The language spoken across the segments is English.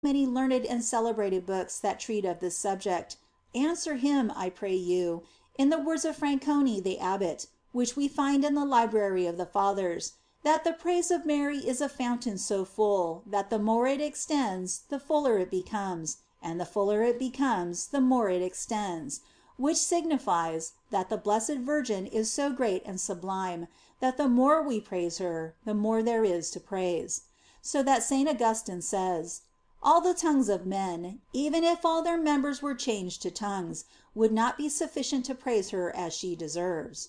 many learned and celebrated books that treat of this subject. Answer him, I pray you, in the words of Franconi the abbot, which we find in the library of the Fathers, that the praise of Mary is a fountain so full, that the more it extends, the fuller it becomes, and the fuller it becomes, the more it extends; which signifies, that the Blessed Virgin is so great and sublime, that the more we praise her, the more there is to praise. So that St. Augustine says: all the tongues of men, even if all their members were changed to tongues, would not be sufficient to praise her as she deserves.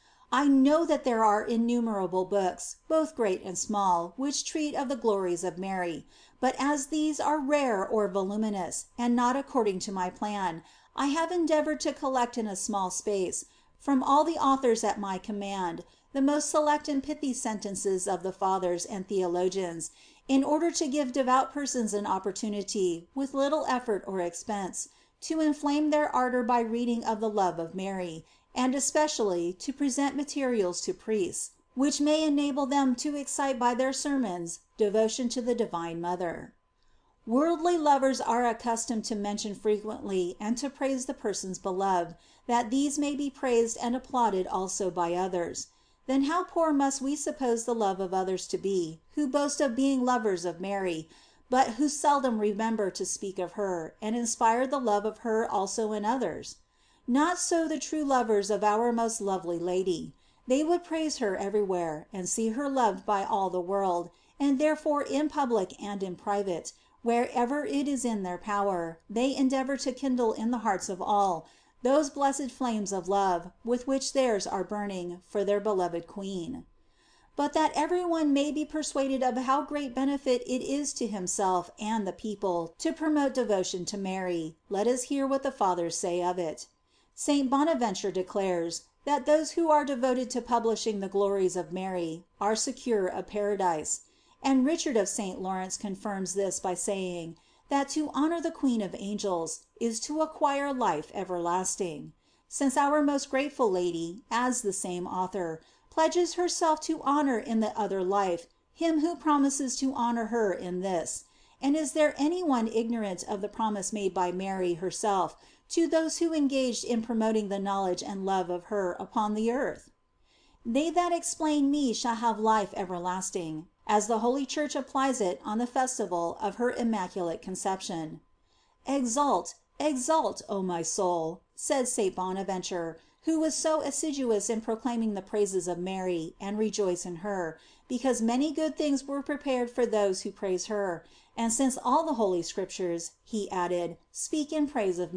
I know that there are innumerable books, both great and small, which treat of the glories of Mary; but as these are rare or voluminous, and not according to my plan, I have endeavored to collect in a small space, from all the authors at my command, the most select and pithy sentences of the Fathers and theologians, in order to give devout persons an opportunity, with little effort or expense, to inflame their ardor by reading of the love of Mary, and especially to present materials to priests, which may enable them to excite by their sermons devotion to the Divine Mother. Worldly lovers are accustomed to mention frequently and to praise the persons beloved, that these may be praised and applauded also by others. Then how poor must we suppose the love of others to be, who boast of being lovers of Mary, but who seldom remember to speak of her, and inspire the love of her also in others? Not so the true lovers of our most lovely Lady. They would praise her everywhere, and see her loved by all the world, and therefore in public and in private, wherever it is in their power, they endeavor to kindle in the hearts of all those blessed flames of love with which theirs are burning for their beloved Queen. But that every one may be persuaded of how great benefit it is to himself and the people to promote devotion to Mary, let us hear what the Fathers say of it. St. Bonaventure declares that those who are devoted to publishing the glories of Mary are secure of paradise; and Richard of St. Lawrence confirms this by saying, that to honor the Queen of Angels is to acquire life everlasting; since our most grateful Lady, adds the same author, pledges herself to honor in the other life him who promises to honor her in this. And is there any one ignorant of the promise made by Mary herself to those who engaged in promoting the knowledge and love of her upon the earth? They that explain me shall have life everlasting, as the Holy Church applies it on the festival of her Immaculate Conception. Exult, exult, O my soul, said St. Bonaventure, who was so assiduous in proclaiming the praises of Mary, and rejoice in her, because many good things were prepared for those who praise her; and since all the Holy Scriptures, he added, speak in praise of